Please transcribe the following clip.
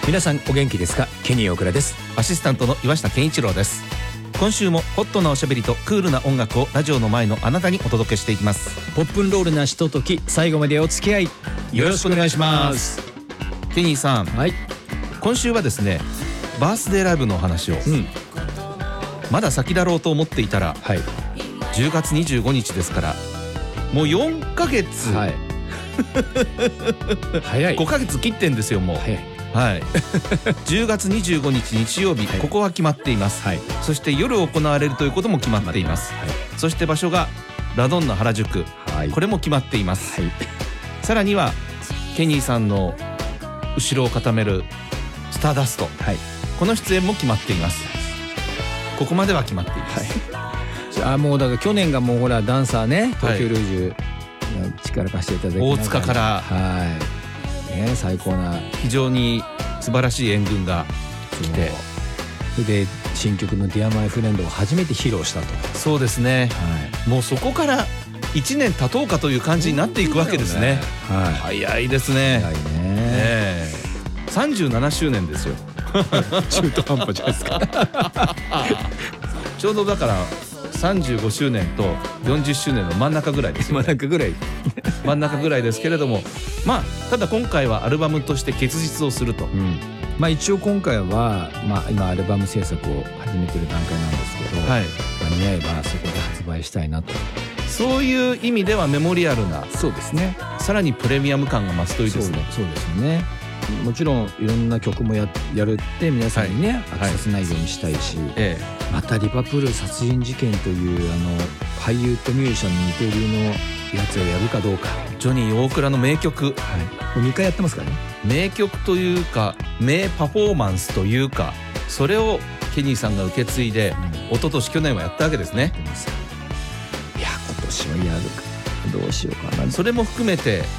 皆さんお元気ですか？ケニー大倉です。 アシスタントの岩下健一郎です。今週もホットなおしゃべりとクールな音楽をラジオの前のあなたにお届けしていきます。 ポップンロールなひととき、最後までお付き合いよろしくお願いします。 ケニーさん、 はい、 今週はですね、バースデーライブのお話を、まだ先だろうと思っていたら、 はい、 10月25日ですから、もう4ヶ月、 はい、早い。 5ヶ月切ってんですよ、もう。 早い。 はい、10月25日日曜日、 はい、 ここは決まっています、 はい、 そして夜行われるということも決まっています、はい、そして場所がラドンナ原宿、はい、これも決まっています、はい、さらにはケニーさんの後ろを固めるスターダスト、はい、この出演も決まっています。ここまでは決まっています、 はい、もうだから去年がもうほらダンサーね、東京ルージュ、力貸していただき大塚から、 はいね、最高な非常に素晴らしい援軍が来て、 それで新曲の Dear My Friend を初めて披露したと。 そうですね、はい、もうそこから1年経とうかという感じになっていくわけですね、はい、早いですね。 早いね、 37周年ですよ中途半端じゃないですかちょうどだから35周年と40周年の真ん中ぐらいですよね。真ん中ぐらいですけれども、まあただ今回はアルバムとして結実をすると、 まあ一応今回は、今アルバム制作を始めてる段階なんですけど、はい、間に合えばそこで発売したいなと。 そういう意味ではメモリアルな、 そうですね、 さらにプレミアム感が増すといいですね。 そうですよね。もちろんいろんな曲もやるって皆さんにね、飽きさせないようにしたいし、またリバプール殺人事件という俳優とミュージシャンの二刀流のやつをやるかどうか。 ジョニー大倉の名曲、 もう2回やってますからね。名曲というか名パフォーマンスというか、それをケニーさんが受け継いで、一昨年去年はやったわけですね。 いや今年はやるかどうしようかな。 それも含めて